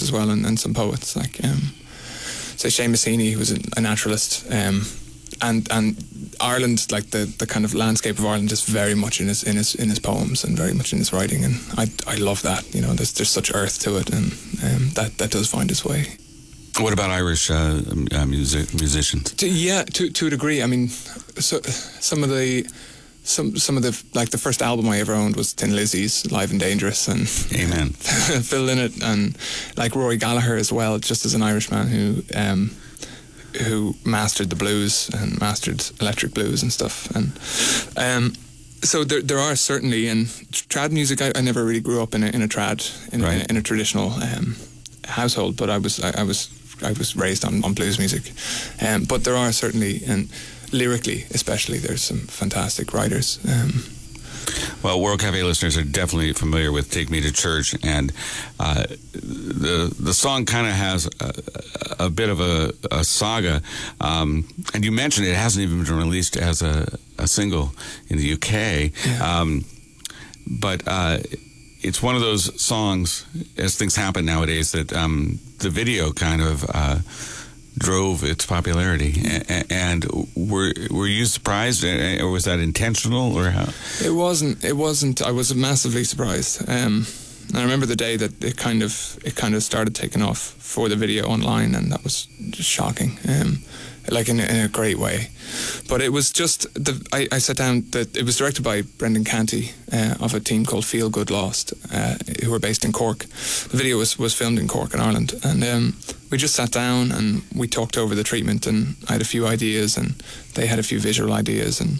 as well, and some poets like say Seamus Heaney, who was a naturalist, and Ireland, like the kind of landscape of Ireland, is very much in his poems and very much in his writing, and I love that. You know, there's such earth to it, and that does find its way. What about Irish musicians? To a degree. I mean, so some of the like the first album I ever owned was Thin Lizzy's Live and Dangerous, and Amen. Phil Lynott, and like Rory Gallagher as well, just as an Irishman who mastered the blues and mastered electric blues and stuff. And so there are certainly, and trad music, I never really grew up in a trad in a traditional household, but I was raised on blues music. But there are certainly, and lyrically especially, there's some fantastic writers. Well, World Cafe listeners are definitely familiar with "Take Me to Church," and the song kind of has a bit of a saga. And you mentioned it hasn't even been released as a single in the UK, but it's one of those songs, as things happen nowadays, that the video kind of drove its popularity. And were you surprised, or was that intentional, or how? It wasn't. I was massively surprised. And I remember the day that it kind of started taking off for the video online, and that was just shocking. Like in a great way. But it was just I sat down. That it was directed by Brendan Canty of a team called Feel Good Lost, who were based in Cork. The video was filmed in Cork in Ireland, and we just sat down and we talked over the treatment, and I had a few ideas and they had a few visual ideas, and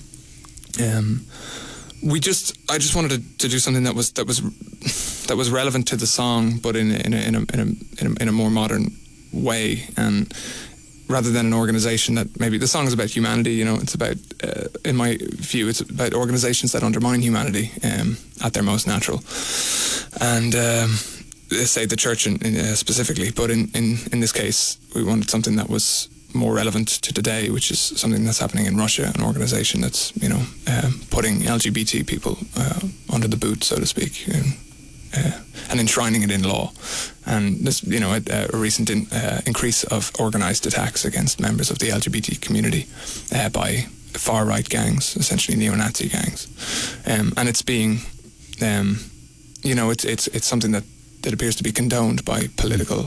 I just wanted to do something that was relevant to the song, but in a more modern way, and rather than an organisation that maybe the song is about humanity. You know, it's about, in my view, it's about organisations that undermine humanity at their most natural, and say the church specifically. But in this case, we wanted something that was more relevant to today, which is something that's happening in Russia, an organisation that's putting LGBT people under the boot, so to speak. And enshrining it in law, and this, a recent increase of organised attacks against members of the LGBT community by far-right gangs, essentially neo-Nazi gangs, and it's being, it's something that appears to be condoned by political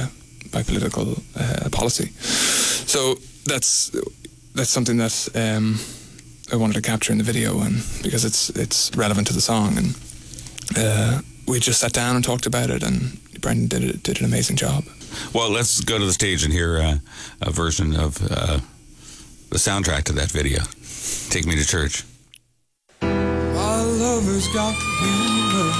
policy. So that's something that I wanted to capture in the video, and because it's relevant to the song, and we just sat down and talked about it, and Brendan did an amazing job. Well, let's go to the stage and hear a version of the soundtrack to that video. Take Me to Church. Our lovers got